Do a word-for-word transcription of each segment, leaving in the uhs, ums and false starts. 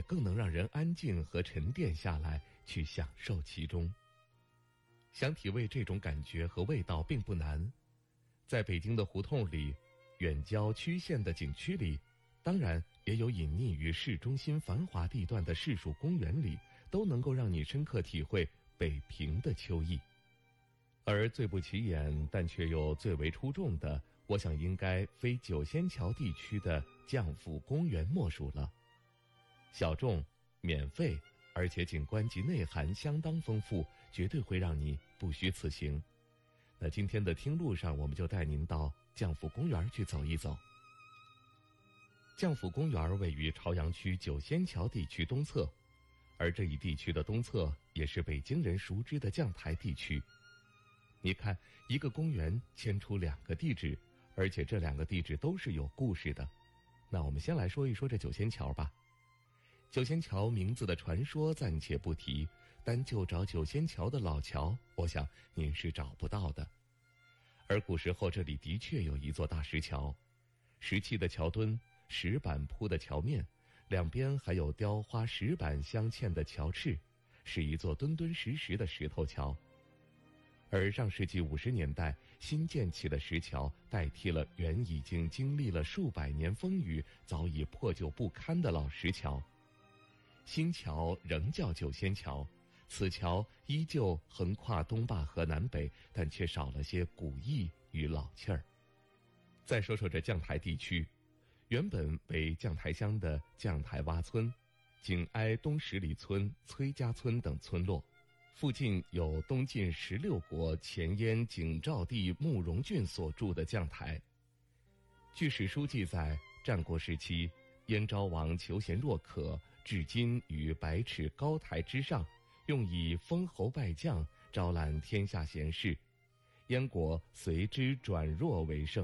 也更能让人安静和沉淀下来，去享受其中。想体味这种感觉和味道并不难，在北京的胡同里，远郊区县的景区里，当然也有隐匿于市中心繁华地段的市属公园里，都能够让你深刻体会北平的秋意。而最不起眼但却又最为出众的，我想应该非九仙桥地区的将府公园莫属了。小众、免费，而且景观及内涵相当丰富，绝对会让你不虚此行。那今天的听路上，我们就带您到将府公园去走一走。将府公园位于朝阳区九仙桥地区东侧，而这一地区的东侧也是北京人熟知的将台地区。你看，一个公园牵出两个地址，而且这两个地址都是有故事的。那我们先来说一说这九仙桥吧。九仙桥名字的传说暂且不提，单就找九仙桥的老桥，我想您是找不到的。而古时候这里的确有一座大石桥，石砌的桥墩，石板铺的桥面，两边还有雕花石板镶嵌的桥翅，是一座墩墩实实的石头桥。而上世纪五十年代新建起的石桥，代替了原已经经历了数百年风雨、早已破旧不堪的老石桥。新桥仍叫九仙桥，此桥依旧横跨东坝河南北，但却少了些古意与老气儿。再说说这将台地区，原本为将台乡的将台洼村，紧挨东十里村、崔家村等村落，附近有东晋十六国前燕景昭帝慕容俊所筑的将台。据史书记载，战国时期，燕昭王求贤若渴，至今于百尺高台之上，用以封侯拜将，招揽天下贤士，燕国随之转弱为盛。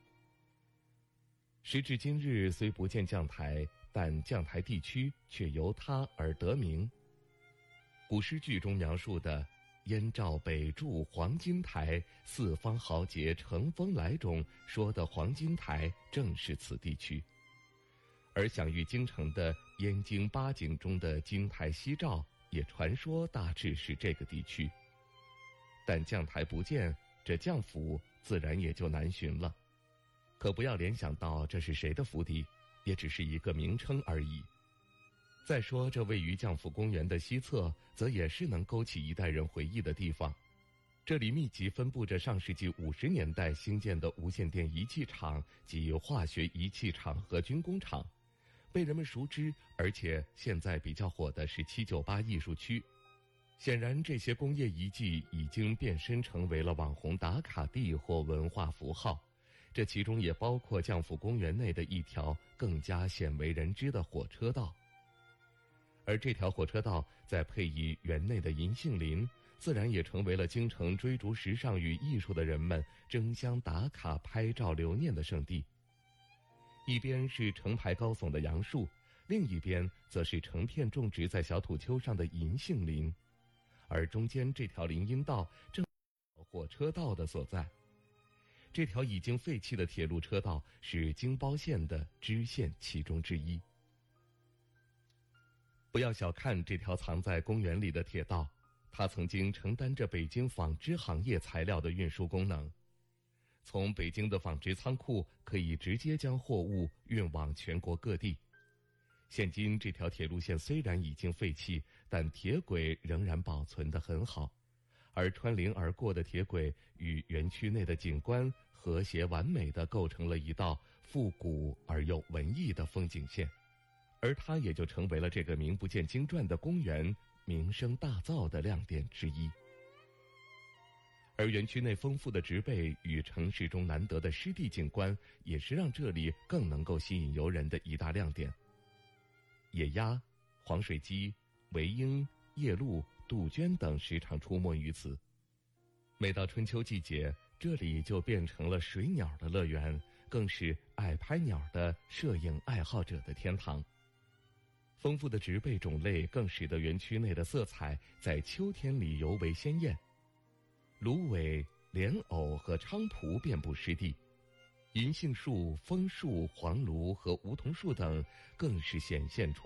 时至今日，虽不见将台，但将台地区却由它而得名。古诗句中描述的燕赵北筑黄金台，四方豪杰乘风来中说的黄金台正是此地区。而享誉京城的燕京八景中的金台夕照，也传说大致是这个地区。但将台不见，这将府自然也就难寻了。可不要联想到这是谁的府邸，也只是一个名称而已。再说这位于将府公园的西侧，则也是能勾起一代人回忆的地方。这里密集分布着上世纪五十年代兴建的无线电仪器厂及化学仪器厂和军工厂，被人们熟知，而且现在比较火的是七九八艺术区。显然这些工业遗迹已经变身成为了网红打卡地或文化符号，这其中也包括将府公园内的一条更加鲜为人知的火车道。而这条火车道再配以园内的银杏林，自然也成为了京城追逐时尚与艺术的人们争相打卡拍照留念的圣地。一边是成排高耸的杨树，另一边则是成片种植在小土丘上的银杏林，而中间这条林荫道正是火车道的所在。这条已经废弃的铁路车道是京包线的支线其中之一。不要小看这条藏在公园里的铁道，它曾经承担着北京纺织行业材料的运输功能。从北京的纺织仓库可以直接将货物运往全国各地。现今这条铁路线虽然已经废弃，但铁轨仍然保存得很好，而穿林而过的铁轨与园区内的景观和谐完美地构成了一道复古而又文艺的风景线，而它也就成为了这个名不见经传的公园名声大噪的亮点之一。而园区内丰富的植被与城市中难得的湿地景观，也是让这里更能够吸引游人的一大亮点。野鸭、黄水鸡、维鹰、夜鹭、杜鹃等时常出没于此。每到春秋季节，这里就变成了水鸟的乐园，更是爱拍鸟的摄影爱好者的天堂。丰富的植被种类更使得园区内的色彩在秋天里尤为鲜艳。芦苇、莲藕和菖蒲遍布湿地，银杏树、枫树、黄芦和梧桐树等更是显现出